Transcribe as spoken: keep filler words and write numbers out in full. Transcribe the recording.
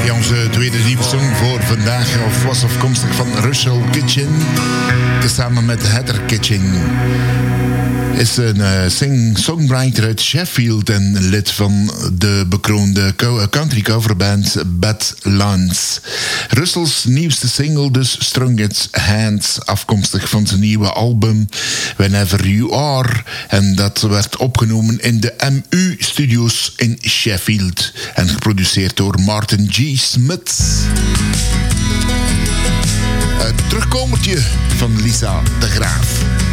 Ja, onze tweede nieuwe song voor vandaag of was afkomstig van Russell Kitchen. Tezamen met Heather Kitchen. Is een uh, sing-songwriter uit Sheffield en lid van de bekroonde country coverband Badlands. Russells nieuwste single dus Strung Its Hands, afkomstig van zijn nieuwe album Whenever You Are. En dat werd opgenomen in de M U-studios in Sheffield en geproduceerd door Martin G. Smith. Het terugkomertje van Lisa de Graaf.